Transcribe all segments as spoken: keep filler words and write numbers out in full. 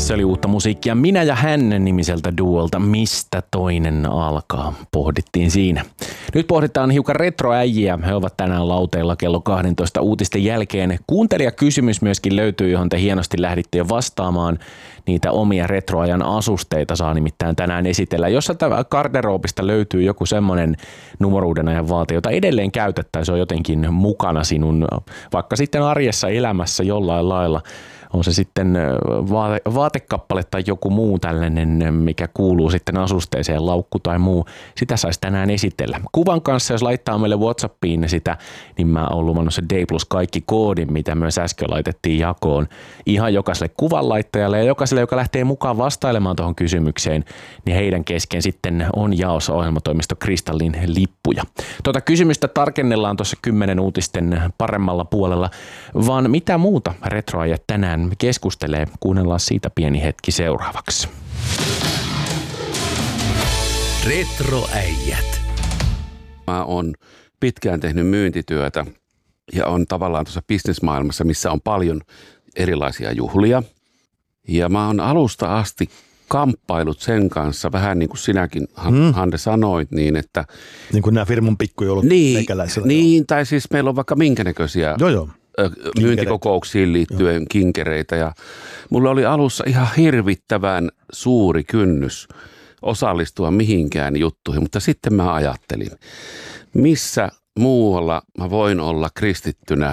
Se oli uutta musiikkia Minä ja hän -nimiseltä duolta Mistä toinen alkaa, pohdittiin siinä. Nyt pohditaan hiukan retroäjiä. He ovat tänään lauteilla kello kaksitoista uutisten jälkeen. Kuuntelijakysymys myöskin löytyy, johon te hienosti lähditte jo vastaamaan. Niitä omia retroajan asusteita saa nimittäin tänään esitellä. Jos sieltä garderoobista löytyy joku semmoinen nuoruuden ajan vaate, jota edelleen käytät tai se on jotenkin mukana sinun vaikka sitten arjessa elämässä jollain lailla, on se sitten vaate, vaatekappale tai joku muu tällainen, mikä kuuluu sitten asusteeseen, laukku tai muu. Sitä saisi tänään esitellä. Kuvan kanssa, jos laittaa meille WhatsAppiin sitä, niin mä oon luvannut se D plus kaikki -koodin, mitä myös äsken laitettiin jakoon. Ihan jokaiselle kuvanlaittajalle ja jokaiselle, joka lähtee mukaan vastailemaan tuohon kysymykseen, niin heidän kesken sitten on jaossa ohjelmatoimisto Kristallin lippuja. Tuota kysymystä tarkennellaan tuossa kymmenen uutisten paremmalla puolella, vaan mitä muuta retroajat tänään keskustelee. Kuunnellaan siitä pieni hetki seuraavaksi. Retroäijät. Mä oon pitkään tehnyt myyntityötä ja on tavallaan tuossa bisnesmaailmassa, missä on paljon erilaisia juhlia. Ja mä oon alusta asti kamppailut sen kanssa, vähän niin kuin sinäkin, hmm. Hande, sanoit, niin että... Niin kuin nämä firman pikkujoulut niin, meikäläisillä. Niin, tai siis meillä on vaikka minkä näköisiä... Joo, joo. myyntikokouksiin liittyen Joo. kinkereitä ja mulla oli alussa ihan hirvittävän suuri kynnys osallistua mihinkään juttuihin, mutta sitten mä ajattelin, missä muualla mä voin olla kristittynä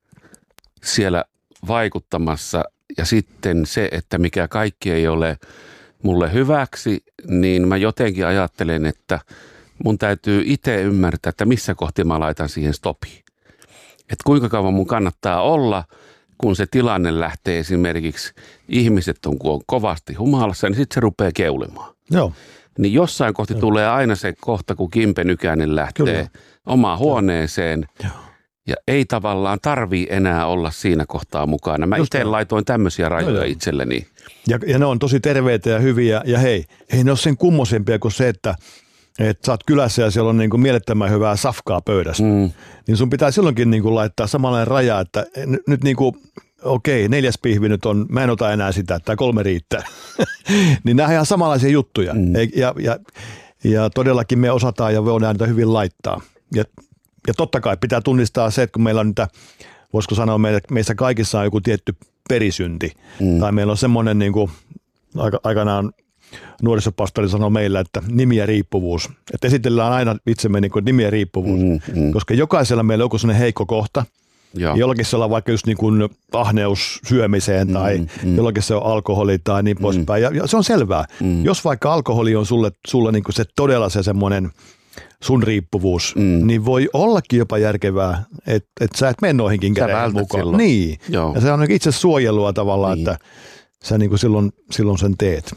siellä vaikuttamassa ja sitten se, että mikä kaikki ei ole mulle hyväksi, niin mä jotenkin ajattelen, että mun täytyy itse ymmärtää, että missä kohti mä laitan siihen stopiin. Että kuinka kauan mun kannattaa olla, kun se tilanne lähtee esimerkiksi, ihmiset on, kun on kovasti humalassa, niin sitten se rupeaa keulemaan. Joo. Niin jossain kohti Joo. tulee aina se kohta, kun Kimpe Nykänen lähtee Kyllä. omaan huoneeseen. Joo. Ja ei tavallaan tarvii enää olla siinä kohtaa mukana. Mä itse laitoin tämmöisiä rajoja Joo. itselleni. Ja, ja ne on tosi terveitä ja hyviä. Ja hei, ei ne ole sen kummosempia kuin se, että että sä oot kylässä ja siellä on niinku mielettömän hyvää safkaa pöydässä, mm. niin sun pitää silloinkin niinku laittaa samanlainen raja, että n- nyt niinku, okei, neljäs pihvi nyt on, mä en ota enää sitä, tai kolme riittää. Niin nämä on ihan samanlaisia juttuja. Mm. Ja, ja, ja todellakin me osataan ja voidaan niitä hyvin laittaa. Ja, ja totta kai pitää tunnistaa se, että kun meillä on niitä, voisiko sanoa, meissä kaikissa on joku tietty perisynti, mm. tai meillä on semmoinen niinku, aikanaan nuorisopastori sanoi meillä, että nimi ja riippuvuus. Että esitellään aina itsemme niin kuin nimi ja riippuvuus, mm, mm. koska jokaisella meillä on joku sellainen heikko kohta. Joo. Jollakin se on vaikka just niin kuin ahneus syömiseen tai mm, mm. jollakin se on alkoholi tai niin poispäin. Ja, ja se on selvää. Mm. Jos vaikka alkoholi on sulle, sulle niin kuin se todella se semmoinen sun riippuvuus, mm. niin voi ollakin jopa järkevää, että, että sä et mene noihinkin käden mukaan. Silloin. Niin. Joo. Ja se on itse suojelua tavallaan, niin. että sä niin kuin silloin, silloin sen teet.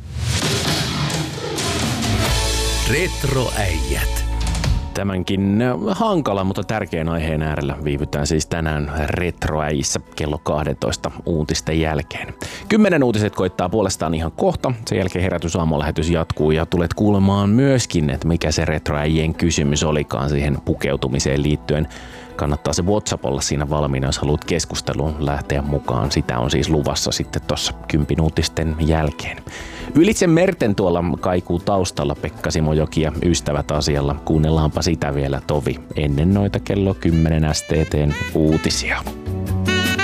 Retroäijät. Tämänkin hankala, mutta tärkeän aiheen äärellä viivytään siis tänään retroäjissä kello kaksitoista uutisten jälkeen. Kymmenen uutiset koittaa puolestaan ihan kohta. Sen jälkeen herätysaamulähetys jatkuu ja tulet kuulemaan myöskin, että mikä se retroäjien kysymys olikaan siihen pukeutumiseen liittyen. Kannattaa se WhatsApp olla siinä valmiina, jos haluat keskusteluun lähteä mukaan. Sitä on siis luvassa sitten tuossa kympin uutisten jälkeen. Ylitse merten tuolla kaikuu taustalla Pekka Simojoki ja Ystävät asialla. Kuunnellaanpa sitä vielä tovi ennen noita kello kymmenen S T T:n uutisia.